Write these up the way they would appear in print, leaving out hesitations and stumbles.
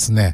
ですね、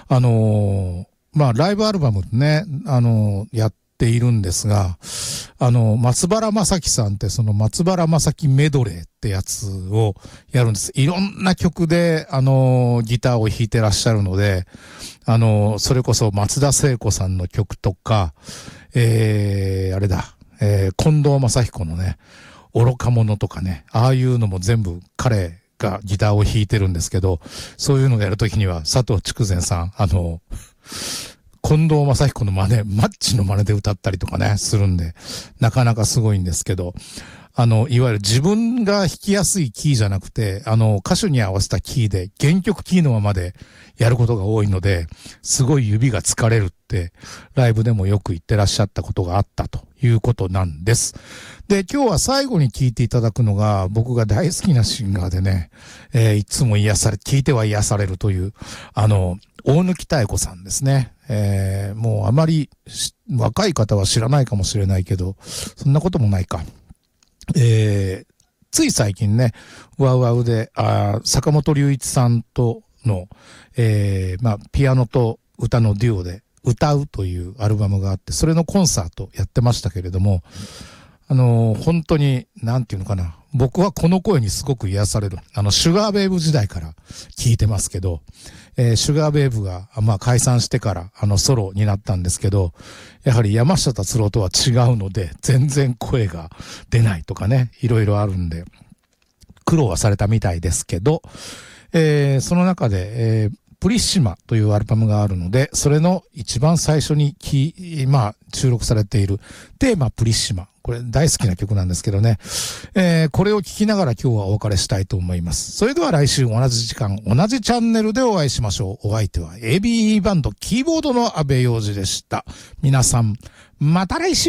ライブアルバムね、やっているんですが、松原正樹さんってその松原正樹メドレーってやつをやるんです。いろんな曲で、ギターを弾いてらっしゃるので、それこそ松田聖子さんの曲とか、あれだ、近藤正彦のね、愚か者とかね、ああいうのも全部彼がギターを弾いてるんですけど、そういうのをやるときには佐藤筑前さん、近藤正彦のマッチの真似で歌ったりとかね、するんで、なかなかすごいんですけど、いわゆる自分が弾きやすいキーじゃなくて、歌手に合わせたキーで、原曲キーのままでやることが多いので、すごい指が疲れるって、ライブでもよく言ってらっしゃったことがあったということなんです。で、今日は最後に聴いていただくのが、僕が大好きなシンガーでね、いつも聴いては癒されるという、大貫妙子さんですね。もうあまり若い方は知らないかもしれないけど、そんなこともないか。つい最近ね、ワウワウで、坂本龍一さんとの、ピアノと歌のデュオで歌うというアルバムがあって、それのコンサートやってましたけれども、本当に、なんていうのかな。僕はこの声にすごく癒される。シュガーベイブ時代から聞いてますけど、シュガーベイブが、解散してから、ソロになったんですけど、やはり山下達郎とは違うので、全然声が出ないとかね、いろいろあるんで、苦労はされたみたいですけど、その中で、プリッシマというアルバムがあるので、それの一番最初に収録されているテーマプリッシマ。これ大好きな曲なんですけどね。これを聴きながら今日はお別れしたいと思います。それでは来週同じ時間、同じチャンネルでお会いしましょう。お相手は ABE バンドキーボードの阿部陽二でした。皆さん、また来週